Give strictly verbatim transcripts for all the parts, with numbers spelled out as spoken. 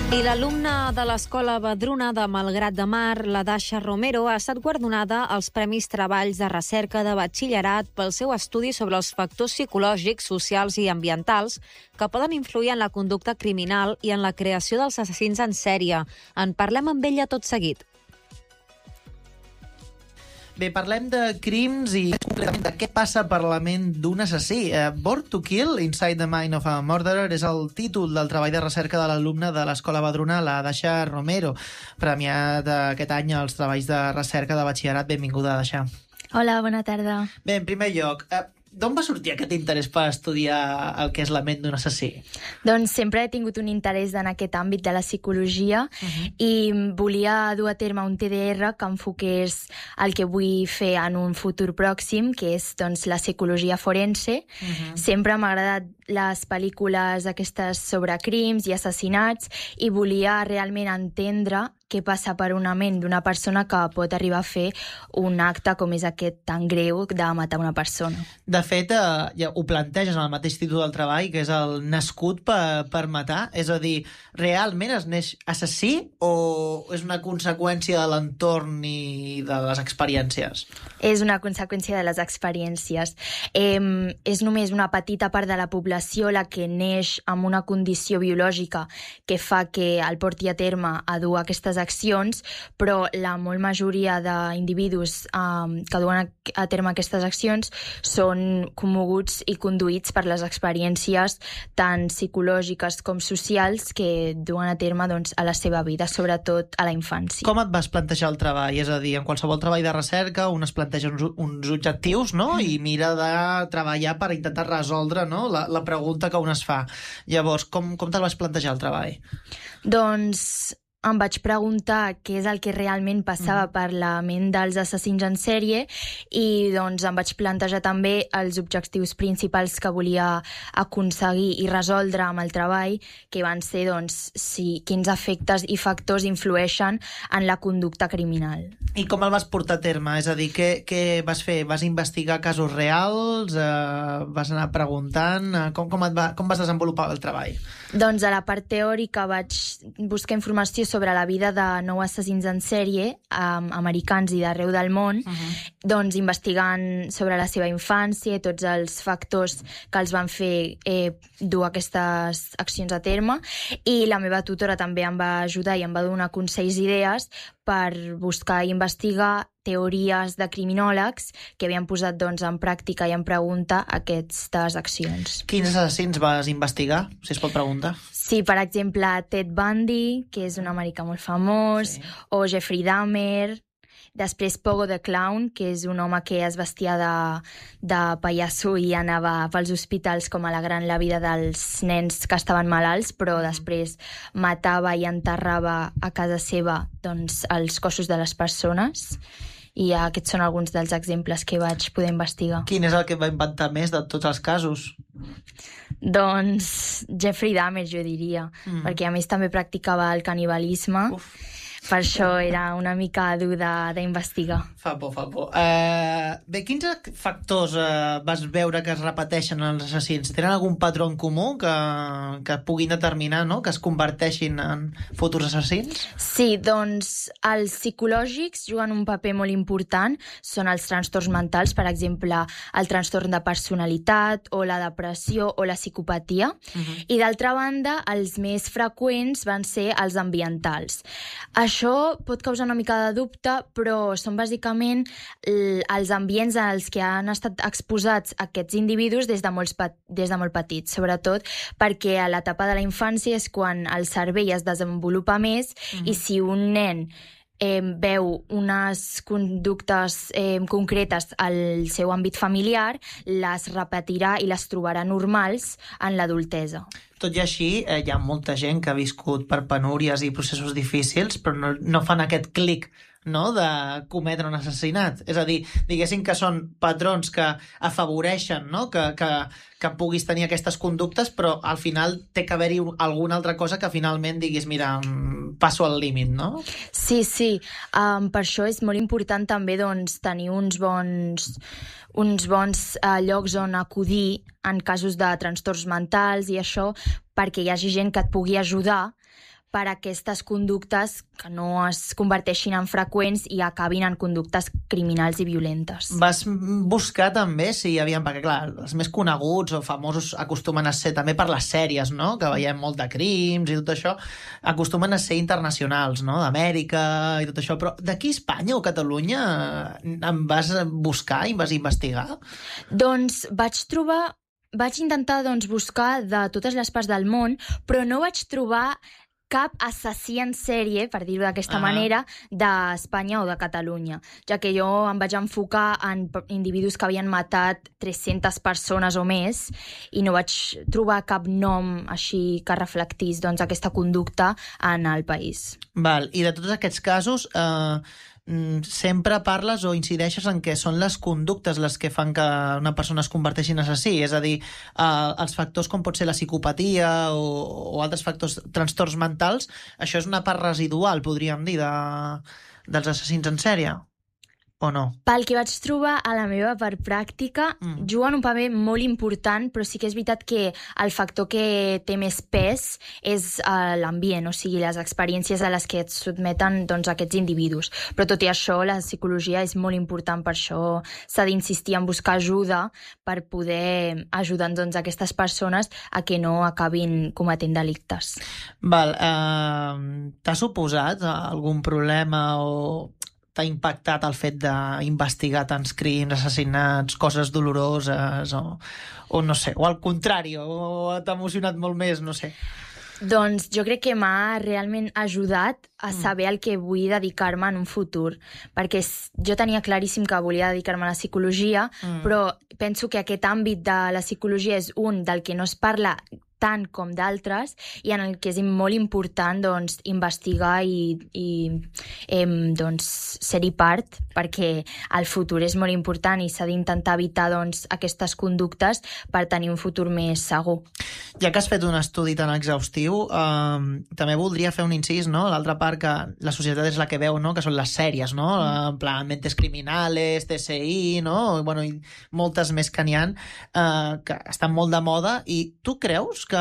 I l'alumna de l'Escola Vedruna de Malgrat de Mar, la Dasha Romero, ha estat guardonada als Premis Treballs de Recerca de Batxillerat pel seu estudi sobre els factors psicològics, socials i ambientals que poden influir en la conducta criminal i en la creació dels assassins en sèrie. En parlem amb ella tot seguit. Bé, parlem de crims i concretament de què passa per la ment d'un assassí. Uh, Born to Kill, Inside the Mind of a Murderer és el títol del treball de recerca de l'alumna de l'Escola Vedruna, la Dasha Romero, premiat aquest any als treballs de recerca de batxillerat. Benvinguda, Dasha. Hola, bona tarda. Bé, en primer lloc, uh, d'on va sortir aquest interès per estudiar el que és la ment d'un assassí? Doncs sempre he tingut un interès en aquest àmbit de la psicologia uh-huh. i volia dur a terme un T D R que enfoqués el que vull fer en un futur pròxim, que és doncs, la psicologia forense. Uh-huh. Sempre m'ha agradat les pel·lícules aquestes sobre crims i assassinats i volia realment entendre què passa per una ment d'una persona que pot arribar a fer un acte com és aquest tan greu de matar una persona. De fet, eh, ja ho planteges en el mateix títol del treball, que és el nascut per, per matar. És a dir, realment es neix assassí o és una conseqüència de l'entorn i de les experiències? És una conseqüència de les experiències. Eh, és només una petita part de la població la que neix amb una condició biològica que fa que el porti a terme a dur aquestes accions, però la molt majoria d'individus eh, que duen a, a terme aquestes accions són commoguts i conduïts per les experiències tant psicològiques com socials que duen a terme doncs, a la seva vida, sobretot a la infància. Com et vas plantejar el treball? És a dir, en qualsevol treball de recerca un es planteja uns, uns objectius, no? I mira de treballar per intentar resoldre, no? la, la pregunta que un es fa. Llavors, com, com te'l vas plantejar el treball? Doncs em vaig preguntar què és el que realment passava mm. per la ment dels assassins en sèrie i doncs em vaig plantejar també els objectius principals que volia aconseguir i resoldre amb el treball, que van ser doncs, si, quins efectes i factors influeixen en la conducta criminal. I com el vas portar a terme? És a dir, què, què vas fer? Vas investigar casos reals? Eh, vas anar preguntant? Eh, com, com, et va, com vas desenvolupar el treball? Doncs a la part teòrica vaig buscar informació sobre la vida de nou assassins en sèrie um, americans i d'arreu del món, uh-huh. doncs investigant sobre la seva infància i tots els factors que els van fer eh, dur aquestes accions a terme, i la meva tutora també em va ajudar i em va donar consells i idees per buscar i investigar teories de criminòlegs que havien posat doncs, en pràctica i en pregunta aquestes accions. Quins assassins vas investigar, si es pot preguntar? Sí, per exemple, Ted Bundy, que és un americà molt famós, sí. o Jeffrey Dahmer, després Pogo the Clown, que és un home que es vestia de, de pallasso i anava pels hospitals com alegrant la vida dels nens que estaven malalts, però mm. després matava i enterrava a casa seva doncs, els cossos de les persones. I aquests són alguns dels exemples que vaig poder investigar. Quin és el que va inventar més de tots els casos? Doncs Jeffrey Dahmer, jo diria, mm. perquè a més també practicava el canibalisme. Uf. Per això era una mica dur d'investigar. Fa por, fa por. Uh, bé, quins factors uh, vas veure que es repeteixen en els assassins? Tenen algun patró en comú que, que puguin determinar, no?, que es converteixin en futurs assassins? Sí, doncs els psicològics juguen un paper molt important. Són els trastorns mentals, per exemple, el trastorn de personalitat o la depressió o la psicopatia. Uh-huh. I d'altra banda, els més freqüents van ser els ambientals. Això pot causar una mica de dubte, però són bàsicament els ambients en els que han estat exposats aquests individus des de, molts, des de molt petits, sobretot perquè a l'etapa de la infància és quan el cervell es desenvolupa més mm-hmm. i si un nen eh, veu unes conductes eh, concretes al seu àmbit familiar, les repetirà i les trobarà normals en l'adultesa. Tot i així, eh, hi ha molta gent que ha viscut per penúries i processos difícils, però no, no fan aquest clic, no?, de cometre un assassinat. És a dir, diguéssim que són patrons que afavoreixen, no?, que, que, que puguis tenir aquestes conductes, però al final té que haver-hi alguna altra cosa que finalment diguis, mira, passo al límit, no? Sí, sí. Um, per això és molt important també doncs, tenir uns bons, uns bons uh, llocs on acudir en casos de trastorns mentals i això, perquè hi hagi gent que et pugui ajudar per aquestes conductes que no es converteixin en freqüents i acabin en conductes criminals i violentes. Vas buscar també si hi havia... Perquè, clar, els més coneguts o famosos acostumen a ser també per les sèries, no?, que veiem molt de crims i tot això, acostumen a ser internacionals, no?, d'Amèrica i tot això, però d'aquí a Espanya o Catalunya em vas buscar i vas investigar? Doncs vaig trobar... Vaig intentar doncs, buscar de totes les parts del món, però no vaig trobar cap assassí en sèrie, per dir-ho d'aquesta uh-huh. manera, d'Espanya o de Catalunya, ja que jo em vaig enfocar en individus que havien matat tres-centes persones o més i no vaig trobar cap nom així que reflectís doncs, aquesta conducta en el país. Val. I de tots aquests casos... Eh... sempre parles o incideixes en què són les conductes les que fan que una persona es converteixi en assassí, és a dir, eh, els factors com pot ser la psicopatia o, o altres factors, trastorns mentals, això és una part residual, podríem dir, de, dels assassins en sèrie, o no? Pel que vaig trobar a la meva part pràctica, mm. juguen un paper molt important, però sí que és veritat que el factor que té més pes és uh, l'ambient, o sigui, les experiències a les que et sotmeten doncs, aquests individus. Però tot i això, la psicologia és molt important, per això s'ha d'insistir en buscar ajuda per poder ajudar doncs, aquestes persones a que no acabin cometent delictes. Val, eh, t'ha suposat algun problema o... t'ha impactat el fet d'investigar tants crims, assassinats, coses doloroses, o, o no sé, o al contrari, o t'ha emocionat molt més, no sé? Doncs jo crec que m'ha realment ajudat a saber el que vull dedicar-me en un futur, perquè jo tenia claríssim que volia dedicar-me a la psicologia, mm. però penso que aquest àmbit de la psicologia és un del que no es parla tant com d'altres i en el que és molt important doncs, investigar i, i eh, doncs, ser-hi part, perquè el futur és molt important i s'ha d'intentar evitar doncs, aquestes conductes per tenir un futur més segur. Ja que has fet un estudi tan exhaustiu, eh, també voldria fer un incís, no? L'altra part que la societat és la que veu, no? Que són les sèries, no? Mm. En plan, Mentes Criminales, T S I, no? I, bueno, i moltes més que n'hi ha, eh, que estan molt de moda, i tu creus que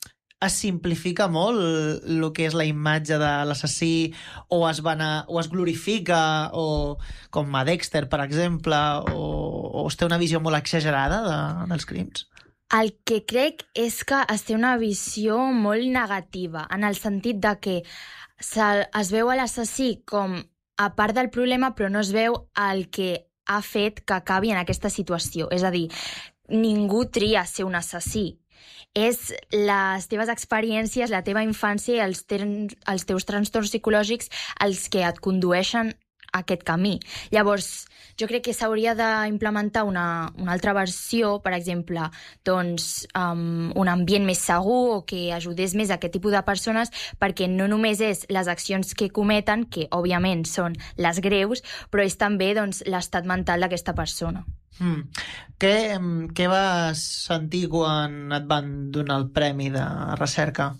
es simplifica molt el que és la imatge de l'assassí o es, bana, o es glorifica, o com a Dexter, per exemple, o, o es té una visió molt exagerada de, dels crims? El que crec és que es té una visió molt negativa, en el sentit de que se, es veu a l'assassí com a part del problema, però no es veu el que ha fet que acabi en aquesta situació. És a dir, ningú tria ser un assassí. És les teves experiències, la teva infància i els, ten, els teus trastorns psicològics els que et condueixen a aquest camí. Llavors, jo crec que s'hauria d'implementar una, una altra versió, per exemple, doncs, um, un ambient més segur o que ajudés més a aquest tipus de persones, perquè no només és les accions que cometen, que òbviament són les greus, però és també doncs, l'estat mental d'aquesta persona. Hmm. Què, què vas sentir quan et van donar el premi de recerca?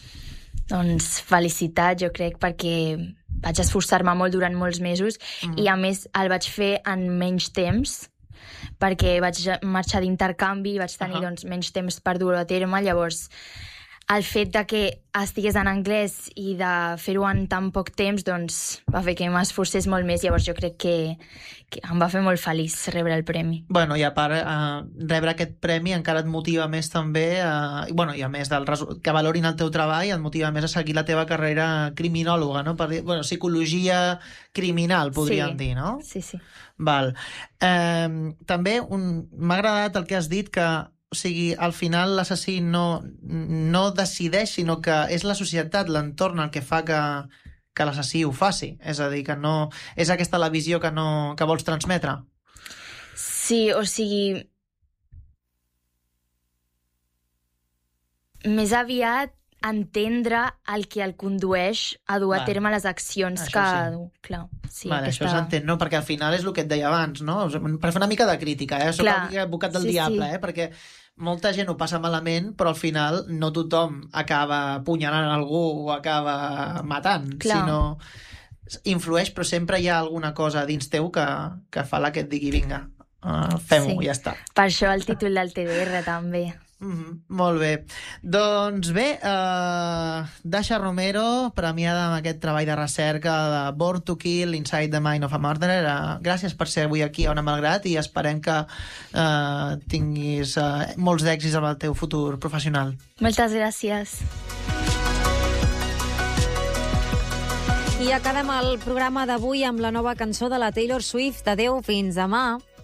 Doncs felicitat, jo crec, perquè vaig esforçar-me molt durant molts mesos mm. i a més el vaig fer en menys temps, perquè vaig marxar d'intercanvi i vaig tenir uh-huh. doncs, menys temps per dur-ho a terme. Llavors el fet de que estigués en anglès i de fer-ho en tan poc temps doncs, va fer que m'esforcés molt més. Llavors jo crec que, que em va fer molt feliç rebre el premi. Bueno, i a part, eh, rebre aquest premi encara et motiva més també, eh, i, bueno, i a més del resu- que valorin el teu treball, et motiva més a seguir la teva carrera criminòloga, no? Per dir, bueno, psicologia criminal, podríem sí. dir, no? Sí, sí. Val. Eh, també un... m'ha agradat el que has dit, que o sigui, al final l'assassí no, no decideix, sinó que és la societat, l'entorn el que fa que, que l'assassí ho faci. És a dir, que no... És aquesta la visió que, no, que vols transmetre? Sí, o sigui... Més aviat entendre el que el condueix a dur a vale. terme les accions això que... Sí. Clar, sí, vale, aquesta... això s'entén, no? Perquè al final és el que et deia abans, no? Per fer una mica de crítica, eh? Soc el advocat del sí, diable, sí. eh? Perquè molta gent ho passa malament, però al final no tothom acaba apunyalant algú o acaba matant, Clar. sinó influeix, però sempre hi ha alguna cosa dins teu que, que fa la que et digui vinga, uh, fem-ho, sí. ja està. Per això el títol del T D R també. Mm-hmm, molt bé. Doncs bé, uh, Dasha Romero, premiada amb aquest treball de recerca de Born to Kill, Inside the Mind of a Murderer. Uh, gràcies per ser avui aquí a Ona Malgrat i esperem que uh, tinguis uh, molts d'èxits amb el teu futur professional. Moltes gràcies. I acabem el programa d'avui amb la nova cançó de la Taylor Swift. Adéu, fins demà.